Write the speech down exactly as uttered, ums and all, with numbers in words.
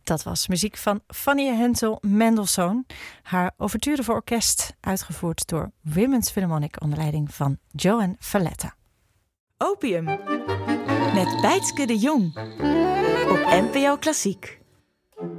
Dat was muziek van Fanny Hensel Mendelssohn. Haar ouverture voor orkest, uitgevoerd door Women's Philharmonic onder leiding van Joan Falletta. Opium met Bijtske de Jong op N P O Klassiek.